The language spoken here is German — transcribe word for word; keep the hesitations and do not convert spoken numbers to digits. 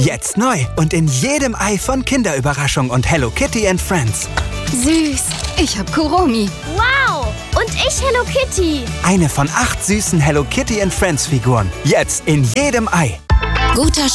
Jetzt neu und in jedem Ei von Kinderüberraschung und Hello Kitty and Friends. Süß. Ich hab Kuromi. Wow. Und ich Hello Kitty. Eine von acht süßen Hello Kitty and Friends Figuren. Jetzt in jedem Ei. Guter